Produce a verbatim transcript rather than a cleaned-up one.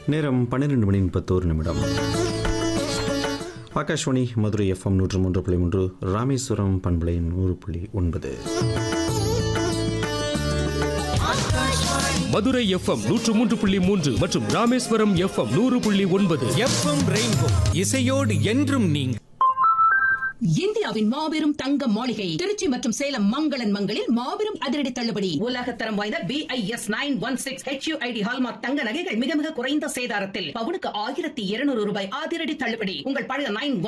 நேரம் பன்னிரெண்டு மணி முப்பத்தோரு நிமிடம். ஆகாஷ்வாணி மதுரை எஃப்எம் நூற்று மூன்று புள்ளி மூன்று, ராமேஸ்வரம் பண்பலை நூறு புள்ளி ஒன்பது. மதுரை எஃப்எம் நூற்று மூன்று புள்ளி மூன்று மற்றும் ராமேஸ்வரம் எஃப்எம் நூறு புள்ளி ஒன்பது. எஃப்எம் ரெயின்போ இசையோடு என்றும் நீங்க. இந்தியாவின் மாபெரும் தங்க மாளிகை திருச்சி மற்றும் சேலம் மங்களன் மங்களில் மாபெரும் அதிரடி தள்ளுபடி. உலகத்தரம் வாய்ந்த B I S nine one six H you I D hallmark தங்க நகைகள் மிக மிக குறைந்த சேதாரத்தில் பவுனுக்கு ஆயிரத்தி இருநூறு ரூபாய் அதிரடி தள்ளுபடி. உங்கள் பழைய நைன்